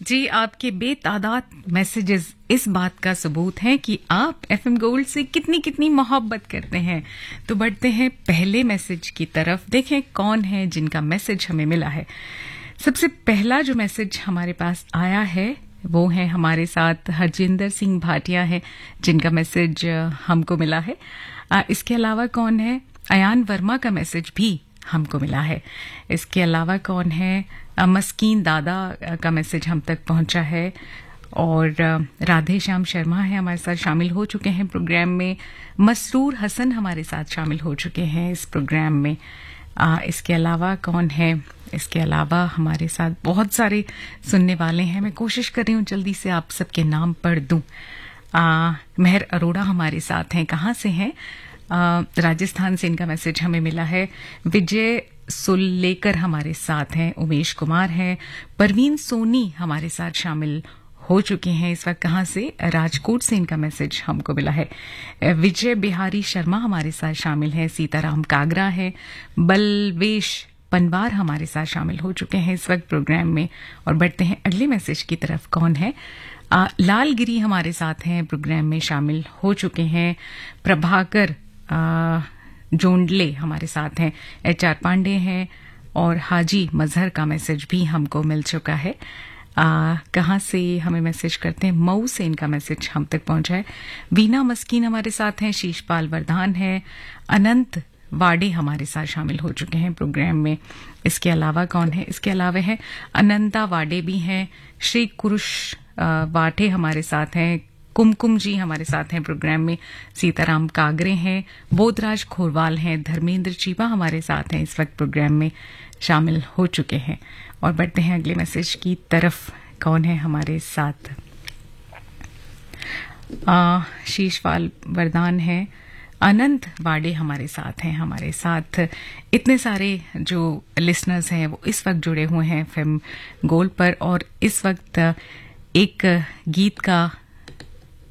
जी, आपके बेतादाद मैसेजेस इस बात का सबूत हैं कि आप एफएम गोल्ड से कितनी कितनी मोहब्बत करते हैं। तो बढ़ते हैं पहले मैसेज की तरफ, देखें कौन है जिनका मैसेज हमें मिला है। सबसे पहला जो मैसेज हमारे पास आया है वो है हमारे साथ हरजिंदर सिंह भाटिया है, जिनका मैसेज हमको मिला है। इसके अलावा कौन है, अयान वर्मा का मैसेज भी हमको मिला है। इसके अलावा कौन है, मस्कीन दादा का मैसेज हम तक पहुंचा है। और राधे श्याम शर्मा है हमारे साथ शामिल हो चुके हैं प्रोग्राम में। मसरूर हसन हमारे साथ शामिल हो चुके हैं इस प्रोग्राम में। इसके अलावा कौन है, इसके अलावा हमारे साथ बहुत सारे सुनने वाले हैं। मैं कोशिश कर रही हूँ जल्दी से आप सबके नाम पढ़ दूं। मेहर अरोड़ा हमारे साथ हैं, कहाँ से हैं, राजस्थान से इनका मैसेज हमें मिला है। विजय सुलेकर हमारे साथ हैं, उमेश कुमार हैं, परवीन सोनी हमारे साथ शामिल हो चुके हैं इस वक्त। कहां से, राजकोट से इनका मैसेज हमको मिला है। विजय बिहारी शर्मा हमारे साथ शामिल हैं, सीताराम कागरा है, बलवेश पनवार हमारे साथ शामिल हो चुके हैं इस वक्त प्रोग्राम में। और बढ़ते हैं अगले मैसेज की तरफ, कौन है, लालगिरी हमारे साथ हैं, प्रोग्राम में शामिल हो चुके हैं। प्रभाकर जोंडले हमारे साथ हैं, HR पांडे हैं और हाजी मजहर का मैसेज भी हमको मिल चुका है। कहाँ से हमें मैसेज करते हैं, मऊ से इनका मैसेज हम तक पहुंचा है। वीना मस्कीन हमारे साथ हैं, शीशपाल वरदान है, अनंत वाडे हमारे साथ शामिल हो चुके हैं प्रोग्राम में। इसके अलावा कौन है, इसके अलावा है अनंता वाडे भी हैं, श्री कुरुष वाटे हमारे साथ हैं, कुमकुम जी हमारे साथ हैं प्रोग्राम में, सीताराम कागरे हैं, बोधराज खोरवाल हैं, धर्मेंद्र चीबा हमारे साथ हैं इस वक्त प्रोग्राम में शामिल हो चुके हैं। और बढ़ते हैं अगले मैसेज की तरफ, कौन है हमारे साथ, शीशपाल वरदान है, अनंत वाडे हमारे साथ हैं। हमारे साथ इतने सारे जो लिसनर्स हैं वो इस वक्त जुड़े हुए हैं एफएम गोल्ड पर। और इस वक्त एक गीत का